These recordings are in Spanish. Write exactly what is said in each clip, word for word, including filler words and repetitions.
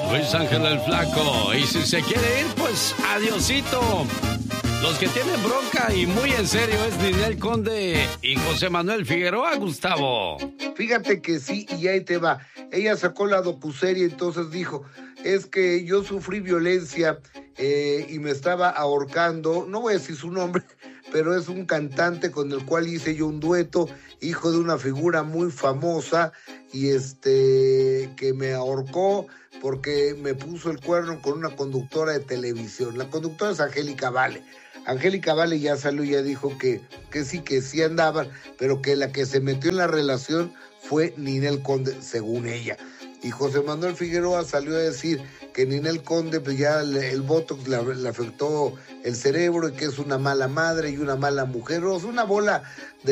Luis Ángel el Flaco. Y si se quiere ir, pues adiosito. Los que tienen bronca y muy en serio es Ninel Conde y José Manuel Figueroa, Gustavo. Fíjate que sí, y ahí te va. Ella sacó la docuserie, entonces dijo, es que yo sufrí violencia eh, y me estaba ahorcando, no voy a decir su nombre, pero es un cantante con el cual hice yo un dueto, hijo de una figura muy famosa, y este que me ahorcó porque me puso el cuerno con una conductora de televisión. La conductora es Angélica Vale. Angélica Vale ya salió y ya dijo que, que sí, que sí andaban, pero que la que se metió en la relación fue Ninel Conde, según ella. Y José Manuel Figueroa salió a decir que Ninel Conde, pues ya le, el botox le, le afectó el cerebro y que es una mala madre y una mala mujer. O sea, una bola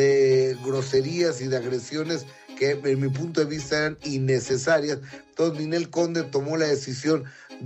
de groserías y de agresiones que en mi punto de vista eran innecesarias. Entonces Ninel Conde tomó la decisión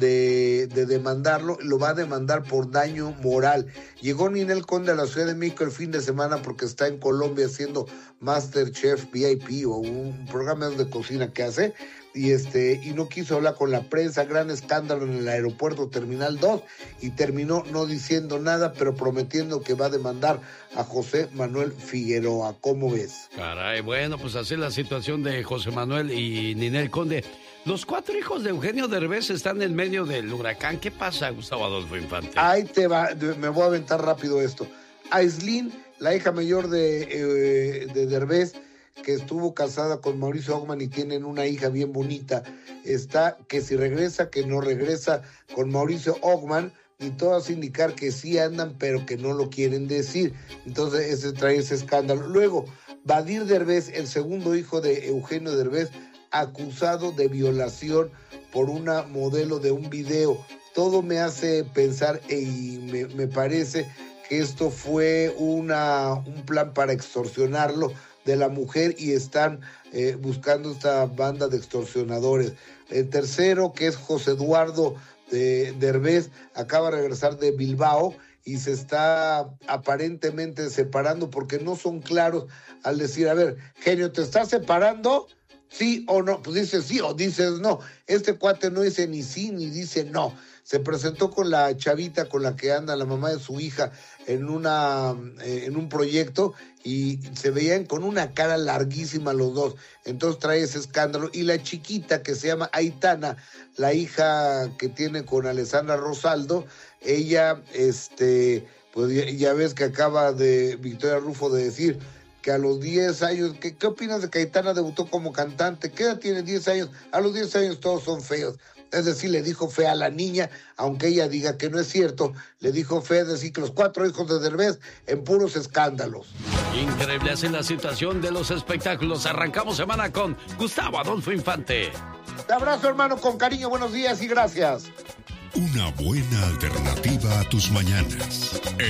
de, de demandarlo, lo va a demandar por daño moral. Llegó Ninel Conde a la Ciudad de México el fin de semana porque está en Colombia haciendo MasterChef V I P o un programa de cocina que hace, y este y no quiso hablar con la prensa. Gran escándalo en el aeropuerto Terminal dos, y terminó no diciendo nada, pero prometiendo que va a demandar a José Manuel Figueroa. ¿Cómo ves? Caray, bueno, pues así es la situación de José Manuel y Ninel Conde. Los cuatro hijos de Eugenio Derbez están en medio del huracán. ¿Qué pasa, Gustavo Adolfo Infante? Ahí te va, me voy a aventar rápido esto. Aislinn, la hija mayor de, eh, de Derbez, que estuvo casada con Mauricio Ockman y tienen una hija bien bonita, está que si regresa, que no regresa con Mauricio Ockman, y todas indicar que sí andan, pero que no lo quieren decir. Entonces ese trae ese escándalo. Luego, Badir Derbez, el segundo hijo de Eugenio Derbez, acusado de violación por una modelo de un video. Todo me hace pensar y me, me parece que esto fue una, un plan para extorsionarlo de la mujer, y están eh, buscando esta banda de extorsionadores. El tercero, que es José Eduardo de Derbez, acaba de regresar de Bilbao y se está aparentemente separando porque no son claros al decir, a ver, genio, ¿te estás separando? ¿Sí o no? Pues dices sí o dices no. Este cuate no dice ni sí ni dice no. Se presentó con la chavita con la que anda la mamá de su hija en una eh, en un proyecto, y se veían con una cara larguísima los dos. Entonces trae ese escándalo. Y la chiquita, que se llama Aitana, la hija que tiene con Alessandra Rosaldo, ella, este, pues ya, ya ves que acaba de Victoria Rufo de decir que a los diez años, ¿qué, ¿qué opinas de que Aitana debutó como cantante? ¿Qué edad tiene? diez años. A los diez años todos son feos. Es decir, le dijo fea a la niña, aunque ella diga que no es cierto, le dijo fea, es decir, que los cuatro hijos de Derbez en puros escándalos. Increíble, así la situación de los espectáculos. Arrancamos semana con Gustavo Adolfo Infante. Te abrazo, hermano, con cariño, buenos días y gracias. Una buena alternativa a tus mañanas.